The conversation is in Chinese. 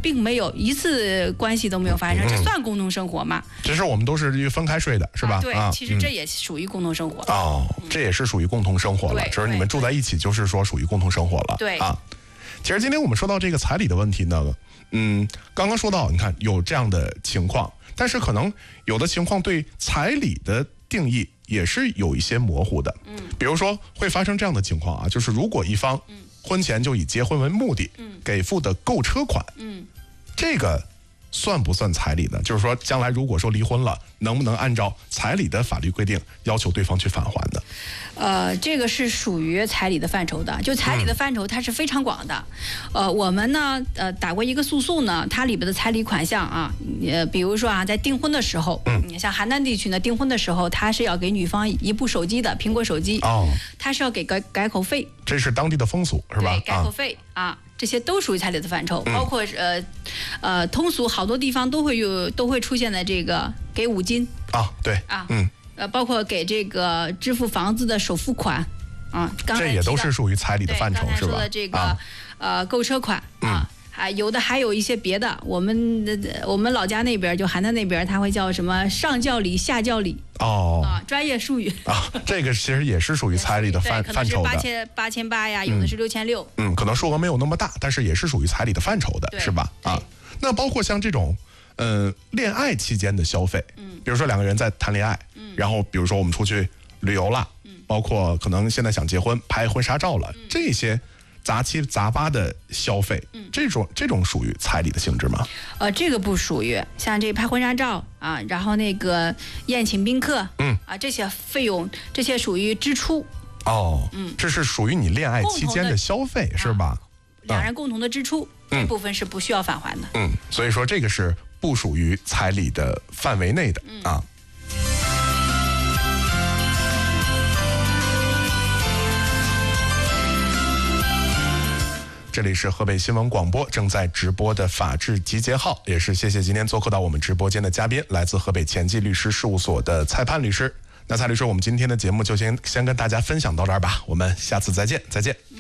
并没有一次关系都没有发生，这算共同生活吗？ 只是我们都是分开睡的，是吧？ 对，其实这也属于共同生活。 这也是属于共同生活了，就是你们住在一起，就是说属于共同生活了。 对其实今天我们说到这个彩礼的问题呢，刚刚说到，你看有这样的情况，但是可能有的情况对彩礼的定义也是有一些模糊的。比如说会发生这样的情况啊，就是如果一方婚前就以结婚为目的，给付的购车款，这个算不算彩礼呢？就是说将来如果说离婚了，能不能按照彩礼的法律规定要求对方去返还的？ 这个是属于彩礼的范畴的，就彩礼的范畴它是非常广的。我们呢打过一个诉讼呢，它里边的彩礼款项啊，比如说啊，在订婚的时候，像邯郸地区呢，订婚的时候，它是要给女方一部手机的苹果手机，它是要给改口费， 这是当地的风俗，是吧？ 对，改口费这些都属于彩礼的范畴，包括通俗好多地方都会出现在这个给五金对包括给这个支付房子的首付款这也都是属于彩礼的范畴，是吧？ 刚才说的这个购车款还有一些别的，我们老家那边就邯郸那边，它会叫什么上轿礼、下轿礼专业术语这个其实也是属于彩礼的范畴的， 可能是8800呀，有的是6600， 可能数额没有那么大，但是也是属于彩礼的范畴的，是吧？那包括像这种恋爱期间的消费，比如说两个人在谈恋爱，然后比如说我们出去旅游了，包括可能现在想结婚拍婚纱照了，这些杂七杂八的消费，这种属于彩礼的性质吗？ 这个不属于，像这拍婚纱照然后那个宴请宾客，这些费用，这些属于支出。 这是属于你恋爱期间的消费，是吧？ 两人共同的支出，这部分是不需要返还的。 所以说这个是不属于彩礼的范围内的这里是河北新闻广播正在直播的法治集结号，也是谢谢今天做客到我们直播间的嘉宾，来自河北前进律师事务所的蔡盼律师。那蔡律师，我们今天的节目就先跟大家分享到这儿吧，我们下次再见。